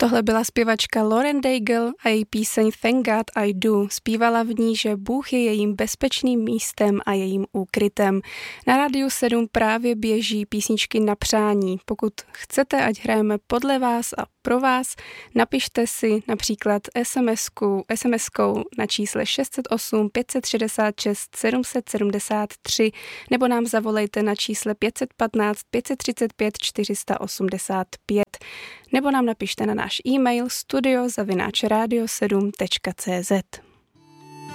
Tohle byla zpěvačka Lauren Daigle a její píseň Thank God I Do. Zpívala v ní, že Bůh je jejím bezpečným místem a jejím úkrytem. Na Rádiu 7 právě běží písničky na přání. Pokud chcete, ať hrajeme podle vás a pro vás, napište si například SMS-kou na čísle 608 566 773 nebo nám zavolejte na čísle 515 535 485 nebo nám napište na náš e-mail studio@radio7.cz.